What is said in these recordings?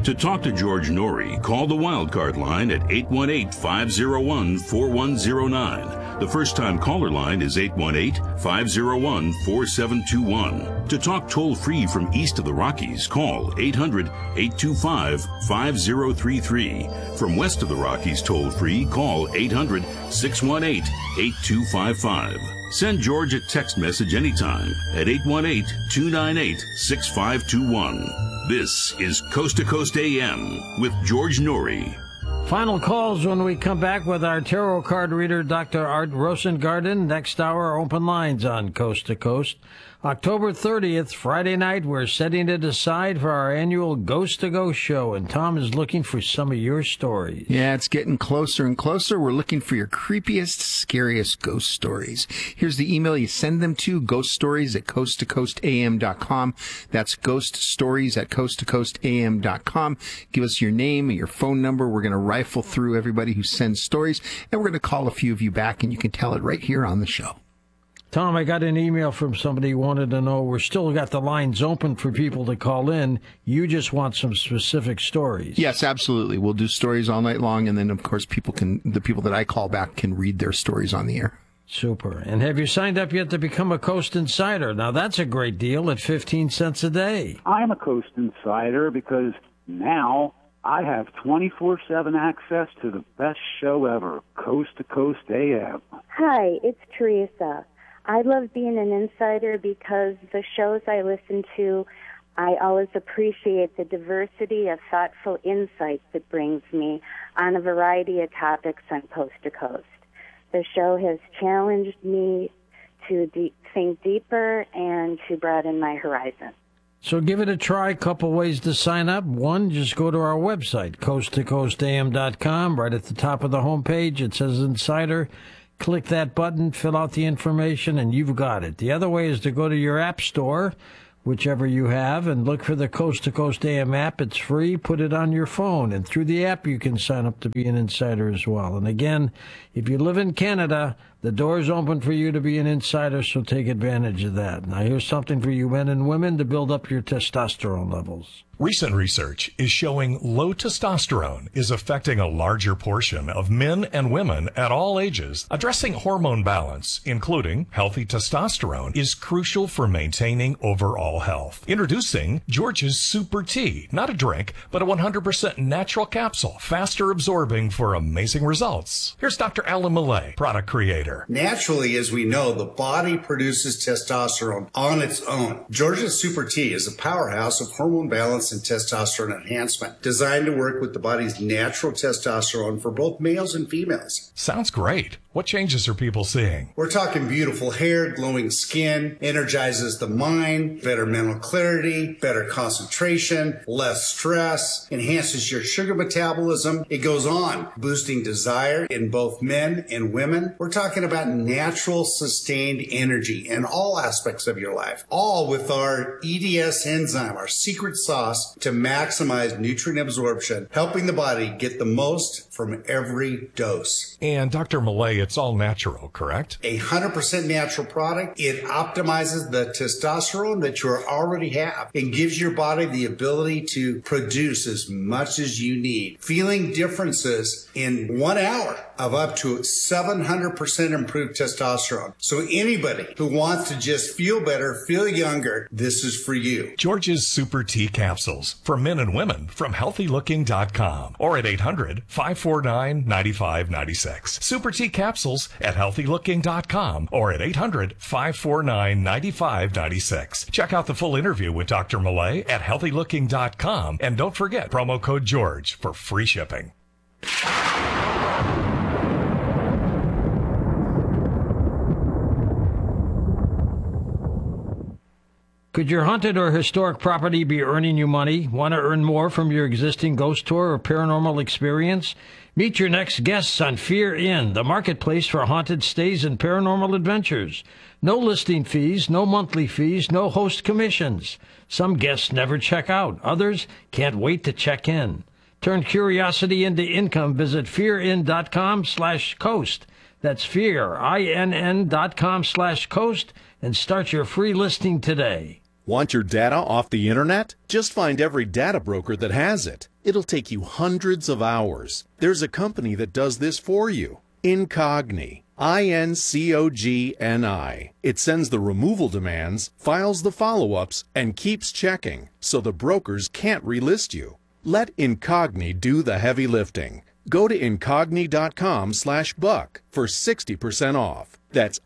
To talk to George Norrie, call the Wildcard line at 818-501-4109. The first-time caller line is 818-501-4721. To talk toll-free from east of the Rockies, call 800-825-5033. From west of the Rockies toll-free, call 800-618-8255. Send George a text message anytime at 818-298-6521. This is Coast to Coast AM with George Norrie. Final calls when we come back with our tarot card reader, Dr. Art Rosengarten. Next hour, open lines on Coast to Coast. October 30th, Friday night, we're setting it aside for our annual Ghost to Ghost show, and Tom is looking for some of your stories. Yeah, it's getting closer and closer. We're looking for your creepiest, scariest ghost stories. Here's the email you send them to, ghoststories@coasttocoastam.com. That's ghoststories@coasttocoastam.com. Give us your name and your phone number. We're going to rifle through everybody who sends stories, and we're going to call a few of you back, and you can tell it right here on the show. Tom, I got an email from somebody who wanted to know, we're still got the lines open for people to call in. You just want some specific stories. Yes, absolutely. We'll do stories all night long, and then, of course, the people that I call back can read their stories on the air. Super. And have you signed up yet to become a Coast Insider? Now, that's a great deal at 15 cents a day. I'm a Coast Insider because now I have 24/7 access to the best show ever, Coast to Coast AM. Hi, it's Teresa. I love being an insider because the shows I listen to, I always appreciate the diversity of thoughtful insights it brings me on a variety of topics on Coast to Coast. The show has challenged me to think deeper and to broaden my horizon. So give it a try. Couple ways to sign up. One, just go to our website, coasttocoastam.com. Right at the top of the homepage, it says Insider. Click that button, fill out the information, and you've got it. The other way is to go to your app store, whichever you have, and look for the Coast to Coast AM app. It's free. Put it on your phone, and through the app you can sign up to be an insider as well. And again, if you live in Canada, the door's open for you to be an insider, so take advantage of that. Now here's something for you men and women to build up your testosterone levels. Recent research is showing low testosterone is affecting a larger portion of men and women at all ages. Addressing hormone balance, including healthy testosterone, is crucial for maintaining overall health. Introducing George's Super Tea, not a drink, but a 100% natural capsule, faster absorbing for amazing results. Here's Dr. Alan Millay, product creator. Naturally, as we know, the body produces testosterone on its own. George's Super Tea is a powerhouse of hormone balance and testosterone enhancement, designed to work with the body's natural testosterone for both males and females. Sounds great. What changes are people seeing? We're talking beautiful hair, glowing skin, energizes the mind, better mental clarity, better concentration, less stress, enhances your sugar metabolism. It goes on, boosting desire in both men and women. We're talking about natural, sustained energy in all aspects of your life, all with our EDS enzyme, our secret sauce to maximize nutrient absorption, helping the body get the most from every dose. And Dr. Millay, it's all natural, correct? 100% natural product. It optimizes the testosterone that you already have and gives your body the ability to produce as much as you need. Feeling differences in 1 hour of up to 700% improved testosterone. So anybody who wants to just feel better, feel younger, this is for you. George's Super Tea capsules for men and women from healthylooking.com or at 800-549-9596. Super Tea capsules at healthylooking.com or at 800-549-9596. Check out the full interview with Dr. Millay at healthylooking.com, and don't forget promo code George for free shipping. Could your haunted or historic property be earning you money? Want to earn more from your existing ghost tour or paranormal experience? Meet your next guests on Fear Inn, the marketplace for haunted stays and paranormal adventures. No listing fees, no monthly fees, no host commissions. Some guests never check out. Others can't wait to check in. Turn curiosity into income. Visit fearin.com/coast. That's fearinn.com/coast and start your free listing today. Want your data off the internet? Just find every data broker that has it. It'll take you hundreds of hours. There's a company that does this for you. Incogni. INCOGNI. It sends the removal demands, files the follow-ups, and keeps checking, so the brokers can't relist you. Let Incogni do the heavy lifting. Go to incogni.com/buck for 60% off. That's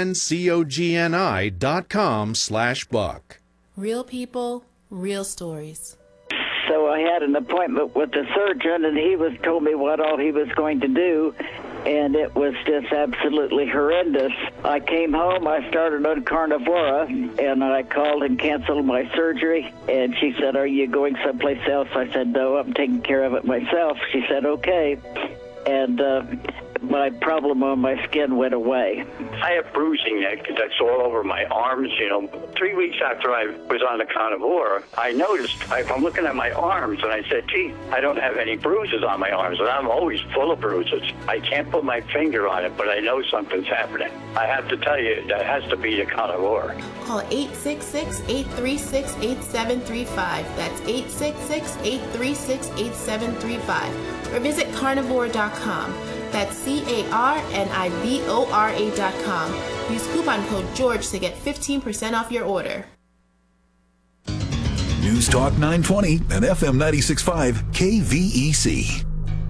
INCOGNI.com/buck. Real people, real stories. So I had an appointment with the surgeon, and he told me what all he was going to do, and it was just absolutely horrendous. I came home, I started on Carnivora, and I called and canceled my surgery, and she said, "Are you going someplace else?" I said, "No, I'm taking care of it myself." She said, "Okay," and my problem on my skin went away. I have bruising that's all over my arms. 3 weeks after I was on the Carnivora, I noticed, I'm looking at my arms, and I said, gee, I don't have any bruises on my arms, and I'm always full of bruises. I can't put my finger on it, but I know something's happening. I have to tell you, that has to be the Carnivora. Call 866-836-8735. That's 866-836-8735. Or visit carnivora.com. That's CARNIVORA.com. Use coupon code GEORGE to get 15% off your order. News Talk 920 and FM 96.5 KVEC.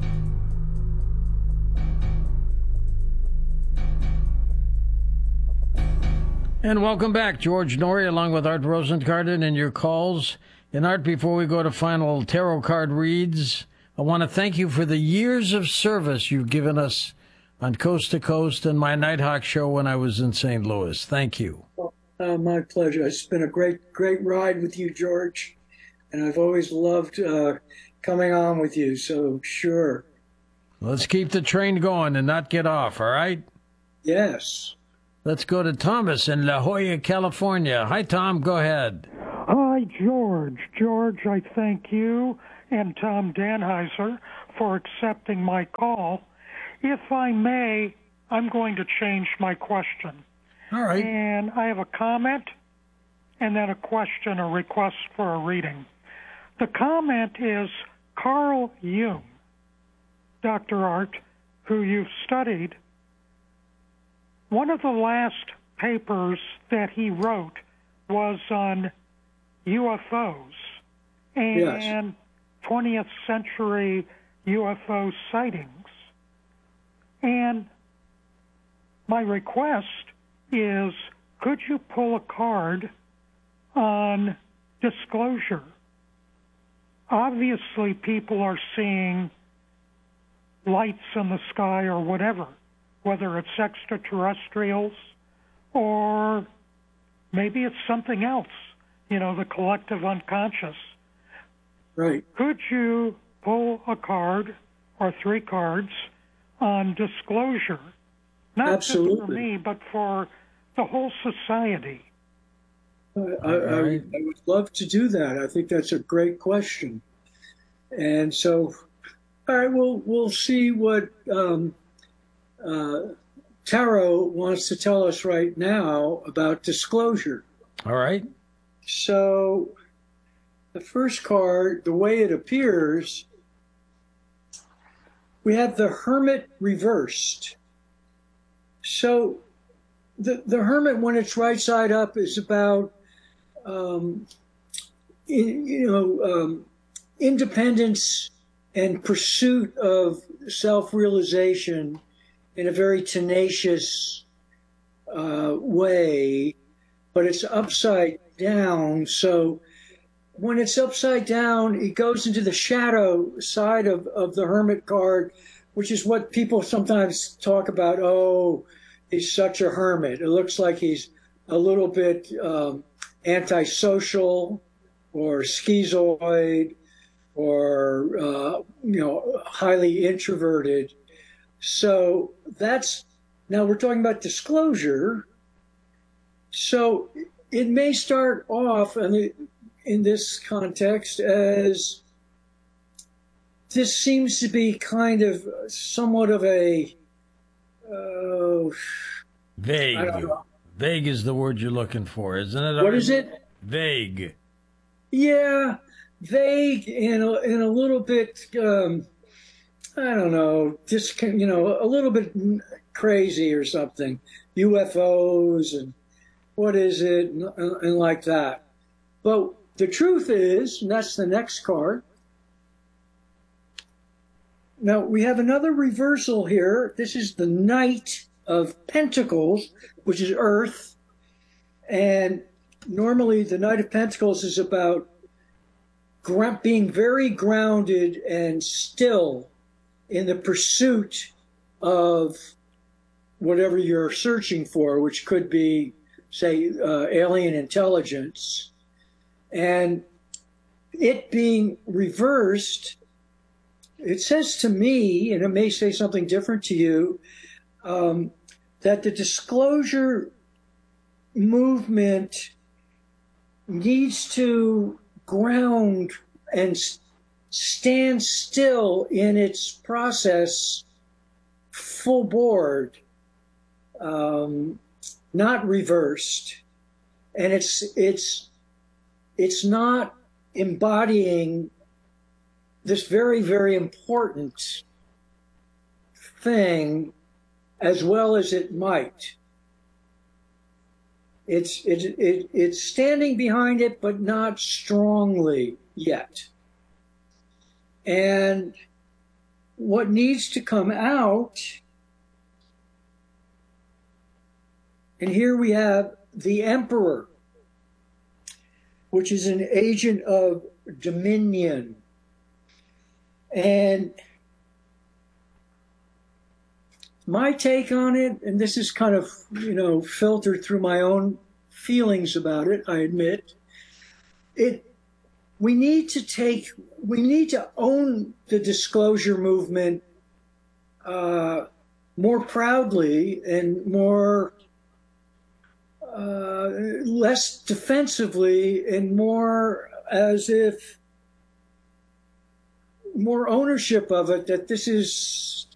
And welcome back, George Noory, along with Art Rosengarten, and your calls. And Art, before we go to final tarot card reads, I want to thank you for the years of service you've given us on Coast to Coast and my Nighthawk show when I was in St. Louis. Thank you. My pleasure. It's been a great ride with you, George. And I've always loved coming on with you, so sure. Let's keep the train going and not get off, all right? Yes. Let's go to Thomas in La Jolla, California. Hi, Tom. Go ahead. Hi, George. George, I thank you and Tom Danheiser for accepting my call. If I may, I'm going to change my question. All right. And I have a comment and then a question, a request for a reading. The comment is Carl Jung, Dr. Art, who you've studied. One of the last papers that he wrote was on UFOs and 20th century UFO sightings. And my request is, could you pull a card on disclosure? Obviously, people are seeing lights in the sky or whatever, whether it's extraterrestrials or maybe it's something else, the collective unconscious. Right. Could you pull a card or 3 cards on disclosure? Not Absolutely. just for me, but for the whole society. I would love to do that. I think that's a great question. And so, all right, we'll see what Tarot wants to tell us right now about disclosure. All right. So the first card, the way it appears, we have the Hermit reversed. So the Hermit, when it's right side up, is about independence and pursuit of self-realization in a very tenacious way, but it's upside down. So when it's upside down, it goes into the shadow side of the Hermit card, which is what people sometimes talk about. Oh, he's such a hermit. It looks like he's a little bit antisocial or schizoid or, highly introverted. So now we're talking about disclosure. So it may start off in this context as this seems to be kind of somewhat of a vague. I don't know. Vague is the word you're looking for, isn't it? What is it? Vague. Yeah, vague and a little bit, I don't know, just, a little bit crazy or something. UFOs and what is it and like that. But the truth is, and that's the next card. Now, we have another reversal here. This is the Knight of Pentacles, which is Earth. And normally the Knight of Pentacles is about being very grounded and still in the pursuit of whatever you're searching for, which could be, say, alien intelligence. And it being reversed, it says to me, and it may say something different to you, that the disclosure movement needs to ground and stand still in its process full board, not reversed. And it's not embodying this very, very important thing as well as it might. It's standing behind it, but not strongly yet. And what needs to come out, and here we have the Emperor, which is an agent of dominion. And my take on it, and this is kind of, filtered through my own feelings about it, I admit, we need to own the disclosure movement more proudly and more less defensively and more as if more ownership of it, that this is